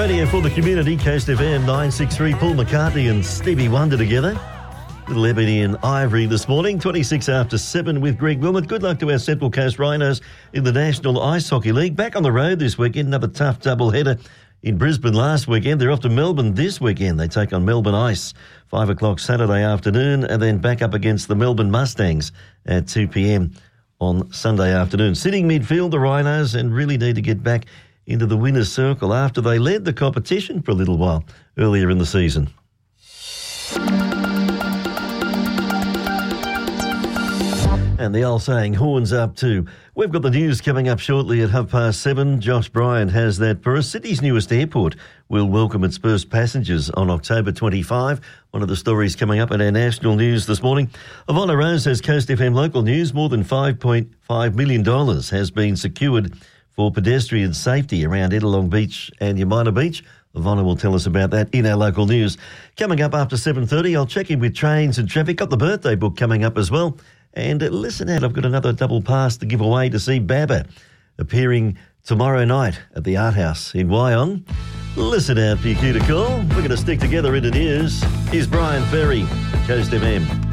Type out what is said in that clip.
Radio for the community, Coast FM 963, Paul McCartney and Stevie Wonder together. Little Ebony and Ivory this morning, 26 after 7 with Greg Wilmot. Good luck to our Central Coast Rhinos in the National Ice Hockey League. Back on the road this weekend, another tough doubleheader in Brisbane last weekend. They're off to Melbourne this weekend. They take on Melbourne Ice, 5 o'clock Saturday afternoon, and then back up against the Melbourne Mustangs at 2 p.m. on Sunday afternoon. Sitting midfield, the Rhinos, and really need to get back into the winner's circle after they led the competition for a little while earlier in the season. And the old saying, horns up too. We've got the news coming up shortly at 7:30. Josh Bryant has that for us. Sydney's newest airport will welcome its first passengers on October 25. One of the stories coming up in our national news this morning. Ivana Rose has Coast FM local news. More than $5.5 million has been secured for pedestrian safety around Edelong Beach and Yamina Beach. Ivana will tell us about that in our local news. Coming up after 7:30, I'll check in with trains and traffic. Got the birthday book coming up as well. And listen out, I've got another double pass to give away to see Baba appearing tomorrow night at the Art House in Wyong. Listen out for your cue to call. We're going to stick together in the news. Here's Brian Ferry, Coast FM.